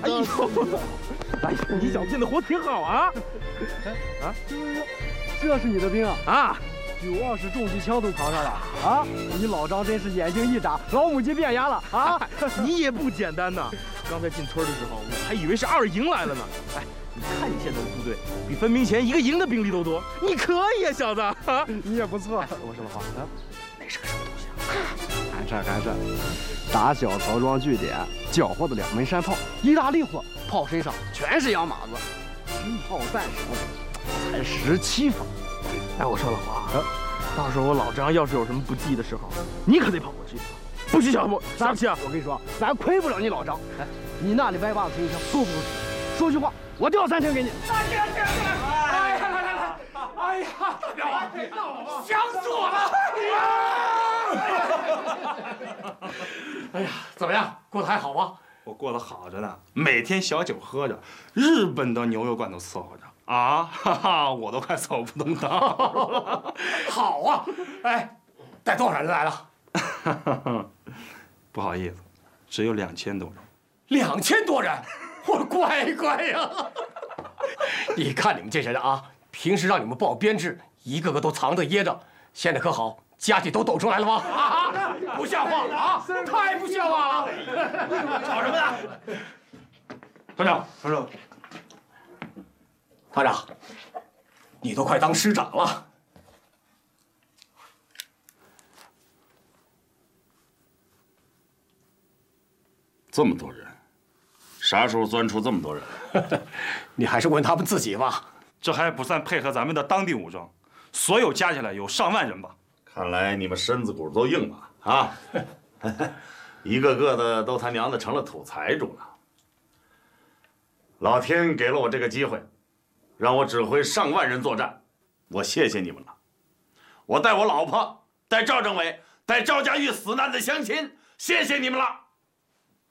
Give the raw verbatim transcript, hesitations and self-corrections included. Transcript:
哎呦，哎呀，你小骗子活挺好啊！ 啊，这是你的兵啊！ 啊， 九二式重机枪都扛上了啊！你老张真是眼睛一眨，老母鸡变鸭了啊！ 你也不简单呐！刚才进村的时候，我还以为是二营来了呢。哎，你看你现在的部队，比分明前一个营的兵力都多，你可以啊，小子！啊， 你也不错。我说老黄，啊， 那是个什么东西啊？ 看这看这，打小曹庄据点缴获的两门山炮，一大利货，炮身上全是洋码子，虚炮弹手才十七发。 哎，我说老黄，啊，到时候我老张要是有什么不济的时候，你可得跑过去，不许小不啥不去啊！ 我跟你说，咱亏不了你老张。哎，你那里歪把子轻枪都不用说句话，我调三千给你。 大姐，大姐，哎呀，来来来，哎呀，大彪啊，想死我了！哎呀，怎么样，过得还好吗？ 我过得好着呢，每天小酒喝着，日本的牛肉罐头伺候着啊，哈哈，我都快走不动道了。 好啊，哎，带多少人来了？ 不好意思，只有两千多人。 两千多人，我乖乖呀！你看你们这些人啊，平时让你们报编制，一个个都藏着掖着，现在可好，家底都抖出来了吗？啊，不像话啊！太不像话了！吵什么呢？团长，团长，团长，你都快当师长了。 这么多人，啥时候钻出这么多人？ 你还是问他们自己吧。 这还不算配合咱们的当地武装，所有加起来有上万人吧。 看来你们身子骨都硬了啊！一个个的都他娘的成了土财主了。老天给了我这个机会，让我指挥上万人作战，我谢谢你们了。我带我老婆，带赵政委，带赵家峪死难的乡亲，谢谢你们了。